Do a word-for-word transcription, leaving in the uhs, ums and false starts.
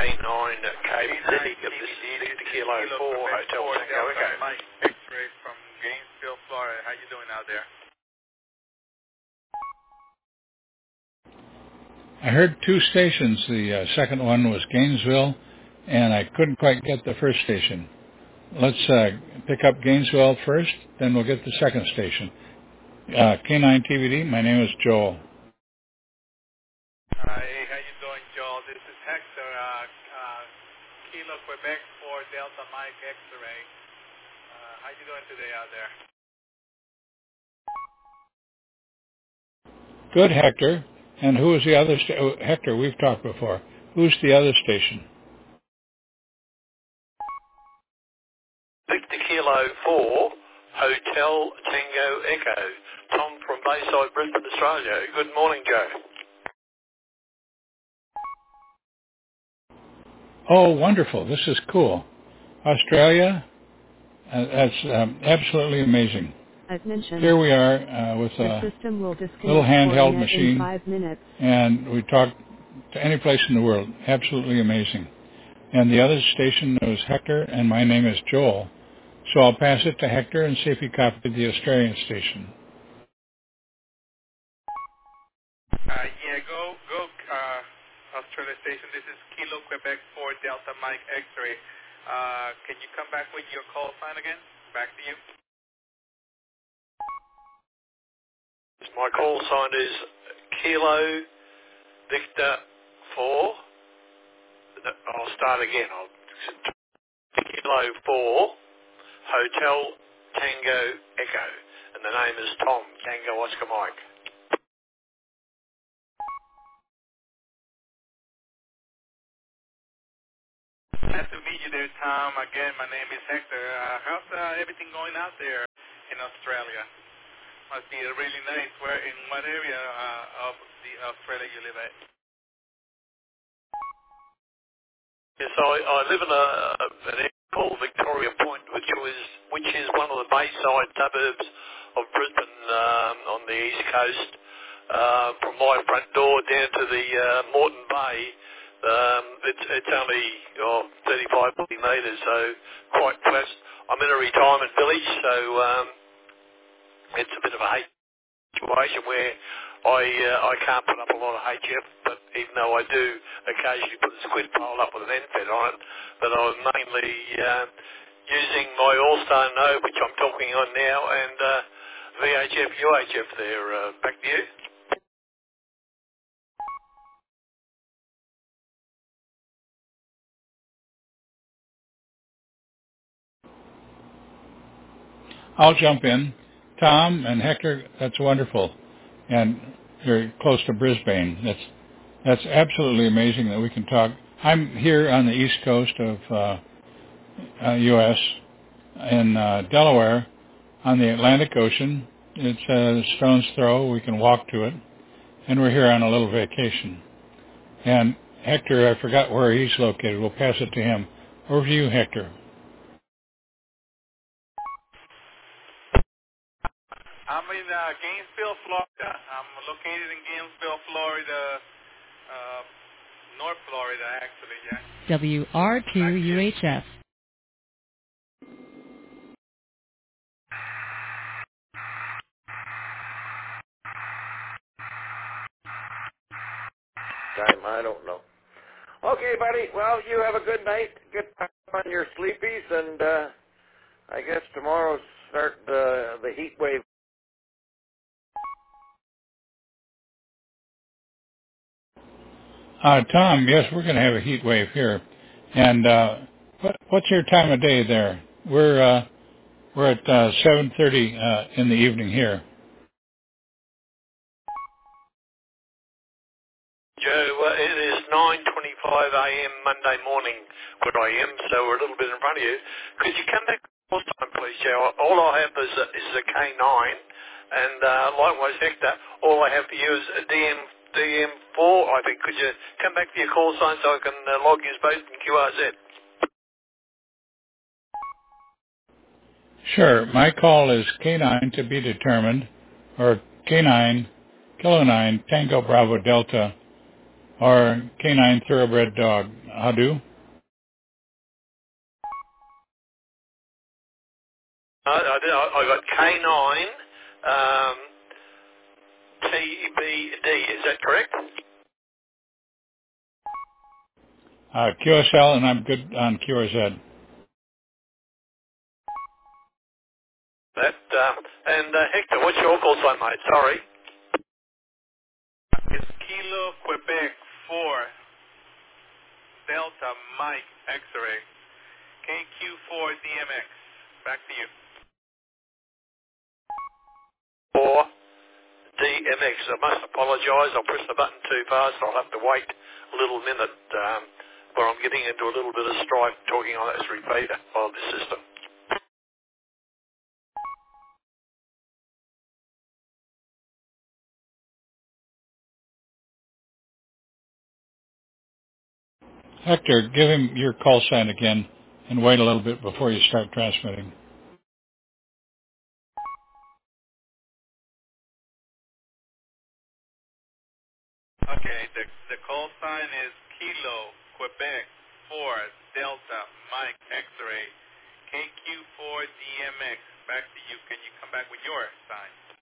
nine K Z. This is the Kilo four Hotel Tango Echo. Mike X-ray from Gainesville, Florida. How you doing out there? I heard two stations. The uh, second one was Gainesville, and I couldn't quite get the first station. Let's uh, pick up Gainesville first, then we'll get the second station. Uh, K nine T V D, my name is Joel. Hi, how you doing, Joel? This is Hector, uh, uh, Kilo Quebec for Delta Mike X-ray. Uh, how you doing today out there? Good, Hector. And who is the other sta- oh, Hector, we've talked before. Who's the other station? Victor Kilo four Hotel Tango Echo. Tom from Bayside, Brisbane, Australia. Good morning, Joe. Oh, wonderful. This is cool. Australia, uh, that's um, absolutely amazing. As mentioned, here we are uh, with a system will little handheld machine, in five minutes. And we talk to any place in the world. Absolutely amazing. And the other station was Hector, and my name is Joel. So I'll pass it to Hector and see if he copied the Australian station. Uh, yeah, go, go, uh, Australia station. This is Kilo Quebec for Delta Mike X-ray. Uh, can you come back with your call sign again? Back to you. My call sign is Kilo Victor four. I'll start again. I'll, Kilo four Hotel Tango Echo. And the name is Tom, Tango Oscar Mike. Nice to meet you there, Tom. Again, my name is Hector. Uh, how's uh, everything going out there in Australia? Must be really nice. Where, in what area uh, of the Australia you live at? Yes, I, I live in a, an area called Victoria Point, which was which is one of the bayside suburbs of Brisbane um, on the east coast. Uh, from my front door down to the uh, Moreton Bay, um, it's, it's only oh, thirty-five, forty metres, so quite close. I'm in a retirement village, so um, it's a bit of a hate situation where I uh, I can't put up a lot of H F, but even though I do occasionally put a squid pole up with an N F E D on it, but I'm mainly uh, using my All-Star node, which I'm talking on now, and uh, V H F, U H F there. Uh, back to you. I'll jump in. Tom and Hector, that's wonderful. And you're close to Brisbane. That's that's absolutely amazing that we can talk. I'm here on the east coast of uh, uh, U S in uh, Delaware on the Atlantic Ocean. It's a stone's throw. We can walk to it. And we're here on a little vacation. And Hector, I forgot where he's located. We'll pass it to him. Over to you, Hector. I'm in uh, Gainesville, Florida. I'm located in Gainesville, Florida, uh, North Florida, actually, yeah. W R two U H F. Time, I don't know. Okay, buddy. Well, you have a good night. Get back on your sleepies, and uh, I guess tomorrow's start uh, the heat wave. Uh, Tom, yes, we're going to have a heat wave here. And uh, what, what's your time of day there? We're uh, we're at uh, seven thirty uh, in the evening here. Joe, uh, it is nine twenty-five a m Monday morning where I am, so we're a little bit in front of you. Could you come back one more time, please, Joe? All I have is a, is a K nine, and uh, likewise, Hector, all I have for you is a D M, D M four, I think. Could you come back to your call sign so I can uh, log you both in Q R Z? Sure. My call is K nine to be determined, or K nine, Kilo nine, Tango Bravo Delta, or K nine Thoroughbred Dog. Adu? I, I, did, I, I got K nine um, T B D. Is that correct? Uh, Q S L, and I'm good on Q R Z. That um, and uh, Hector, what's your call sign, mate? Sorry. It's Kilo Quebec four Delta Mike X-ray K Q four D M X. Back to you. Or D M X. I must apologise. I pressed the button too fast. I'll have to wait a little minute um, where I'm getting into a little bit of strife talking on this repeater of the system. Hector, give him your call sign again and wait a little bit before you start transmitting. Okay, the, the call sign is Kilo Quebec four Delta Mike X-ray K Q four D M X. Back to you. Can you come back with your sign?